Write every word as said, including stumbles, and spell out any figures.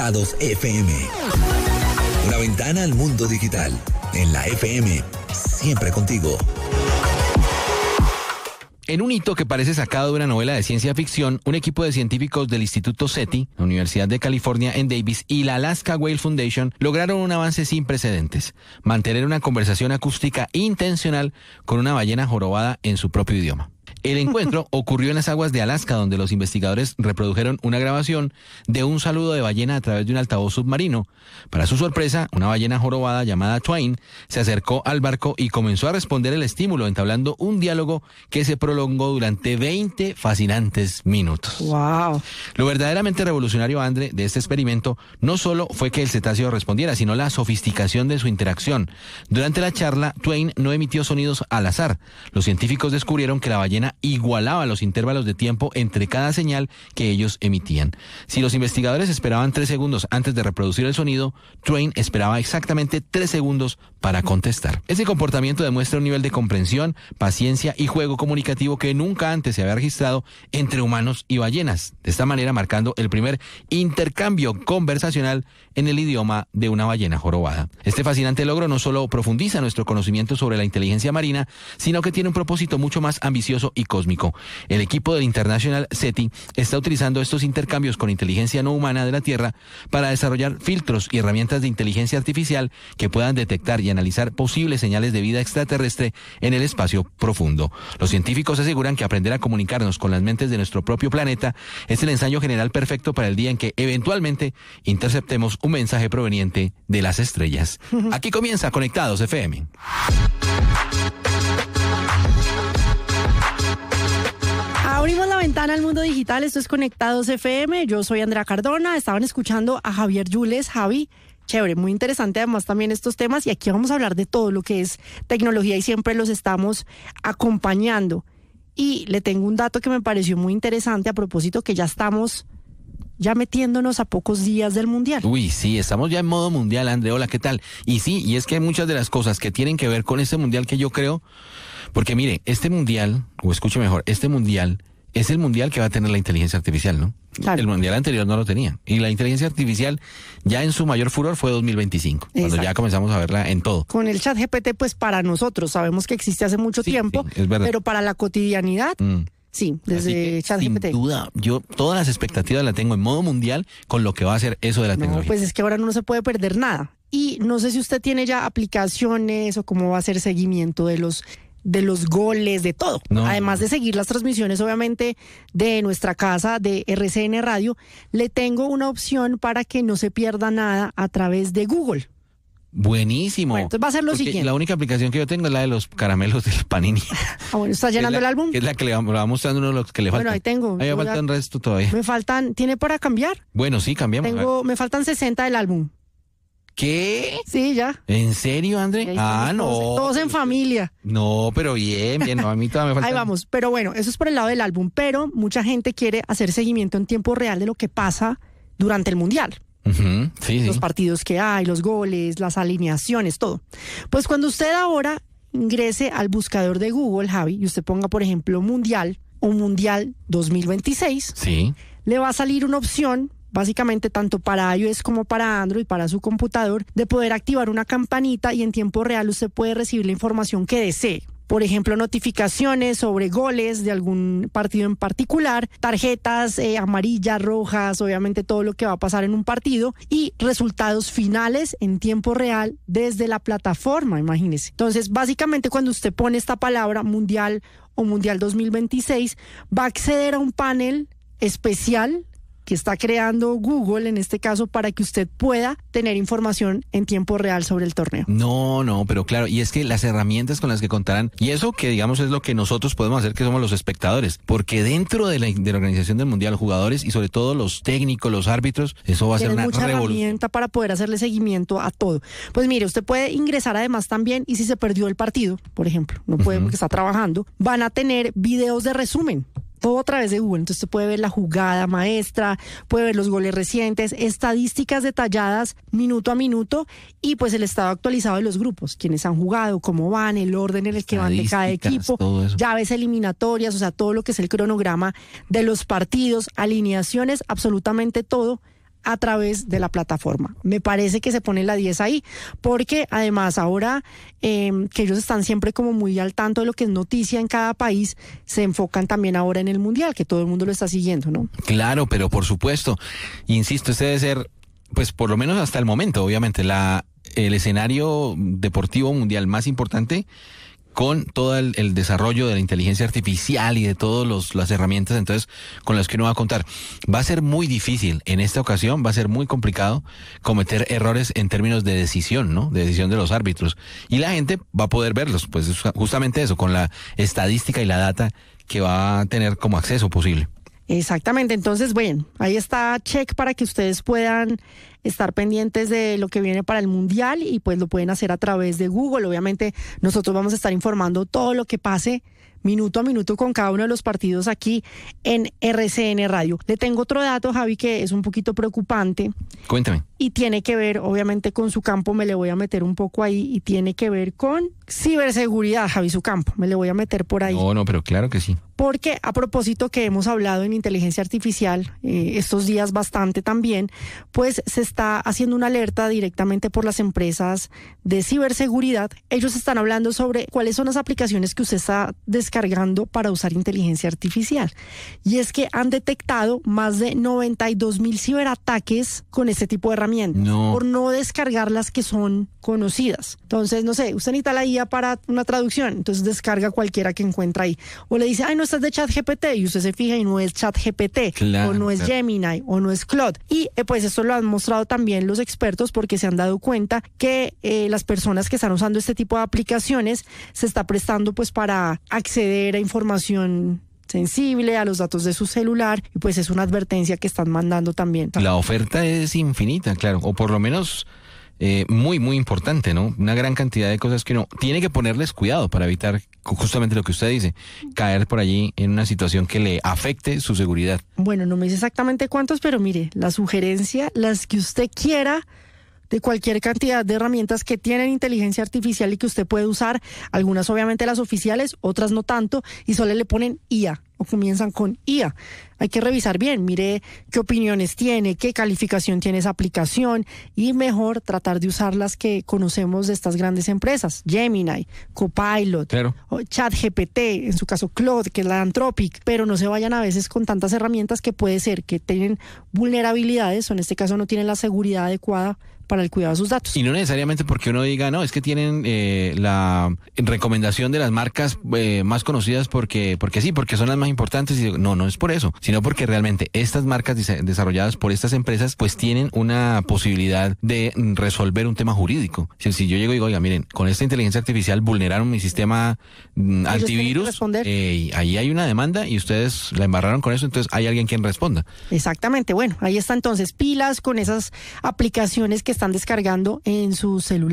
Conectados F M. Una ventana al mundo digital. En la F M, siempre contigo. En un hito que parece sacado de una novela de ciencia ficción, un equipo de científicos del Instituto SETI, la Universidad de California en Davis y la Alaska Whale Foundation lograron un avance sin precedentes: mantener una conversación acústica intencional con una ballena jorobada en su propio idioma. El encuentro ocurrió en las aguas de Alaska, donde los investigadores reprodujeron una grabación de un saludo de ballena a través de un altavoz submarino. Para su sorpresa, una ballena jorobada llamada Twain se acercó al barco y comenzó a responder el estímulo, entablando un diálogo que se prolongó durante veinte fascinantes minutos. ¡Wow! Lo verdaderamente revolucionario, André, de este experimento no solo fue que el cetáceo respondiera, sino la sofisticación de su interacción. Durante la charla, Twain no emitió sonidos al azar. Los científicos descubrieron que la ballena igualaba los intervalos de tiempo entre cada señal que ellos emitían. Si los investigadores esperaban tres segundos antes de reproducir el sonido, Twain esperaba exactamente tres segundos para contestar. Ese comportamiento demuestra un nivel de comprensión, paciencia y juego comunicativo que nunca antes se había registrado entre humanos y ballenas, de esta manera marcando el primer intercambio conversacional en el idioma de una ballena jorobada. Este fascinante logro no solo profundiza nuestro conocimiento sobre la inteligencia marina, sino que tiene un propósito mucho más ambicioso y cósmico. El equipo del International SETI está utilizando estos intercambios con inteligencia no humana de la Tierra para desarrollar filtros y herramientas de inteligencia artificial que puedan detectar y analizar posibles señales de vida extraterrestre en el espacio profundo. Los científicos aseguran que aprender a comunicarnos con las mentes de nuestro propio planeta es el ensayo general perfecto para el día en que eventualmente interceptemos un mensaje proveniente de las estrellas. Aquí comienza Conectados F M. Abrimos la ventana al mundo digital, esto es Conectados F M, yo soy Andrea Cardona, estaban escuchando a Javier Yules. Javi, chévere, muy interesante además también estos temas, y aquí vamos a hablar de todo lo que es tecnología y siempre los estamos acompañando. Y le tengo un dato que me pareció muy interesante a propósito, que ya estamos ya metiéndonos a pocos días del Mundial. Uy, sí, estamos ya en modo Mundial, André, hola, ¿qué tal? Y sí, y es que hay muchas de las cosas que tienen que ver con este Mundial que yo creo, porque mire, este Mundial, o escuche mejor, este Mundial es el Mundial que va a tener la inteligencia artificial, ¿no? Claro. El Mundial anterior no lo tenía. Y la inteligencia artificial ya en su mayor furor fue dos mil veinticinco, Exacto. cuando ya comenzamos a verla en todo. Con el ChatGPT, pues para nosotros, sabemos que existe hace mucho sí, tiempo, sí, es verdad. Pero para la cotidianidad... Mm. Sí, desde ChatGPT. Sin duda, yo todas las expectativas las tengo en modo mundial con lo que va a hacer eso de la no, tecnología. Pues es que ahora no se puede perder nada. Y no sé si usted tiene ya aplicaciones o cómo va a hacer seguimiento de los de los goles, de todo. No. Además de seguir las transmisiones, obviamente, de nuestra casa, de R C N Radio, le tengo una opción para que no se pierda nada a través de Google. Buenísimo. Bueno, entonces va a ser lo Porque siguiente. La única aplicación que yo tengo es la de los caramelos del Panini. Ah, bueno, ¿está llenando la, el álbum? Es la que le va, me va mostrando uno de los que le faltan. Bueno, ahí tengo. Ahí me faltan a... resto todavía. Me faltan, ¿tiene para cambiar? Bueno, sí, cambiamos. Tengo, me faltan sesenta del álbum. ¿Qué? Sí, ya. ¿En serio, André? Ah, no. Todos, todos en familia. No, pero bien, bien, no, a mí todavía me falta. Ahí vamos, pero bueno, eso es por el lado del álbum, pero mucha gente quiere hacer seguimiento en tiempo real de lo que pasa durante el Mundial. Uh-huh, sí, los sí. partidos que hay, los goles, las alineaciones, todo. Pues cuando usted ahora ingrese al buscador de Google, Javi, y usted ponga, por ejemplo, Mundial o Mundial dos mil veintiséis, sí. le va a salir una opción, básicamente tanto para iOS como para Android, para su computador, de poder activar una campanita y en tiempo real usted puede recibir la información que desee. Por ejemplo, notificaciones sobre goles de algún partido en particular, tarjetas eh, amarillas, rojas, obviamente todo lo que va a pasar en un partido y resultados finales en tiempo real desde la plataforma, imagínese. Entonces, básicamente cuando usted pone esta palabra Mundial o Mundial dos mil veintiséis, va a acceder a un panel especial que está creando Google, en este caso, para que usted pueda tener información en tiempo real sobre el torneo. No, no, pero claro, y es que las herramientas con las que contarán, y eso que digamos es lo que nosotros podemos hacer, que somos los espectadores, porque dentro de la, de la organización del Mundial, jugadores y sobre todo los técnicos, los árbitros, eso va a ser una mucha revolución. Herramienta para poder hacerle seguimiento a todo. Pues mire, usted puede ingresar además también, y si se perdió el partido, por ejemplo, no puede uh-huh. porque está trabajando, van a tener videos de resumen. Todo a través de Google, entonces usted puede ver la jugada maestra, puede ver los goles recientes, estadísticas detalladas minuto a minuto y pues el estado actualizado de los grupos, quienes han jugado, cómo van, el orden en el que van de cada equipo, llaves eliminatorias, o sea, todo lo que es el cronograma de los partidos, alineaciones, absolutamente todo a través de la plataforma. Me parece que se pone la diez ahí, porque además ahora eh, que ellos están siempre como muy al tanto de lo que es noticia en cada país, se enfocan también ahora en el Mundial, que todo el mundo lo está siguiendo, ¿no? Claro, pero por supuesto, insisto, este debe ser, pues por lo menos hasta el momento, obviamente, la el escenario deportivo mundial más importante, con todo el, el desarrollo de la inteligencia artificial y de todas las herramientas entonces con las que uno va a contar. Va a ser muy difícil en esta ocasión, va a ser muy complicado cometer errores en términos de decisión, ¿no? De decisión de los árbitros. Y la gente va a poder verlos, pues es justamente eso, con la estadística y la data que va a tener como acceso posible. Exactamente, entonces, bueno, ahí está check para que ustedes puedan estar pendientes de lo que viene para el Mundial y pues lo pueden hacer a través de Google. Obviamente nosotros vamos a estar informando todo lo que pase minuto a minuto con cada uno de los partidos aquí en R C N Radio. Le tengo otro dato, Javi, que es un poquito preocupante. Cuéntame. Y tiene que ver, obviamente, con su campo, me le voy a meter un poco ahí, y tiene que ver con ciberseguridad, Javi, su campo, me le voy a meter por ahí. No, no, pero claro que sí. Porque a propósito que hemos hablado en inteligencia artificial eh, estos días bastante también, pues se está haciendo una alerta directamente por las empresas de ciberseguridad. Ellos están hablando sobre cuáles son las aplicaciones que usted está descargando para usar inteligencia artificial. Y es que han detectado más de noventa y dos mil ciberataques con este tipo de herramientas, no. por no descargar las que son conocidas. Entonces, no sé, usted necesita la I A para una traducción, entonces descarga cualquiera que encuentra ahí. O le dice, ay, no, estás de ChatGPT, y usted se fija y no es ChatGPT, claro, o no es claro. Gemini, o no es Claude. Y eh, pues esto lo han mostrado también los expertos, porque se han dado cuenta que eh, las personas que están usando este tipo de aplicaciones se está prestando pues para acceder a información sensible, a los datos de su celular, y pues es una advertencia que están mandando también. La oferta es infinita, claro, o por lo menos eh, muy, muy importante, ¿no? Una gran cantidad de cosas que uno tiene que ponerles cuidado para evitar justamente lo que usted dice, caer por allí en una situación que le afecte su seguridad. Bueno, no me dice exactamente cuántos, pero mire, la sugerencia, las que usted quiera, de cualquier cantidad de herramientas que tienen inteligencia artificial y que usted puede usar, algunas obviamente las oficiales, otras no tanto, y solo le ponen I A o comienzan con I A. Hay que revisar bien, mire qué opiniones tiene, qué calificación tiene esa aplicación, y mejor tratar de usar las que conocemos de estas grandes empresas, Gemini, Copilot, claro. o ChatGPT, en su caso Claude, que es la Anthropic, pero no se vayan a veces con tantas herramientas que puede ser que tienen vulnerabilidades, o en este caso no tienen la seguridad adecuada para el cuidado de sus datos. Y no necesariamente porque uno diga, no, es que tienen eh, la recomendación de las marcas eh, más conocidas porque porque sí, porque son las más importantes. Y no, no es por eso, sino porque realmente estas marcas desarrolladas por estas empresas pues tienen una posibilidad de resolver un tema jurídico. Si, si yo llego y digo, oiga, miren, con esta inteligencia artificial vulneraron mi sistema mm, antivirus, eh, ahí hay una demanda y ustedes la embarraron con eso, entonces hay alguien quien responda. Exactamente, bueno, ahí está entonces, pilas con esas aplicaciones que están descargando en su celular.